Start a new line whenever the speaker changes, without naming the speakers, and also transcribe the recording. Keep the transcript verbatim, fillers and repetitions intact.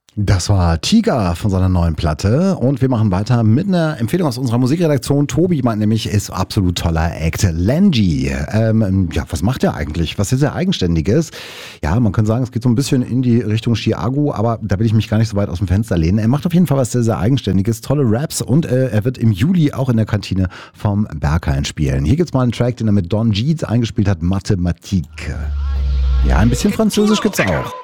Das war Tiga von seiner neuen Platte und wir machen weiter mit einer Empfehlung aus unserer Musikredaktion. Tobi meint nämlich, ist absolut toller Act. Lenji, ähm, ja, was macht er eigentlich? Was ist er Eigenständiges? Ja, man kann sagen, es geht so ein bisschen in die Richtung Chiago, aber da will ich mich gar nicht so weit aus dem Fenster lehnen. Er macht auf jeden Fall was sehr, sehr Eigenständiges, tolle Raps und äh, er wird im Juli auch in der Kantine vom Berghain spielen. Hier gibt's mal einen Track, den er mit Don G eingespielt hat, Mathematik. Ja, ein bisschen Französisch gibt's auch.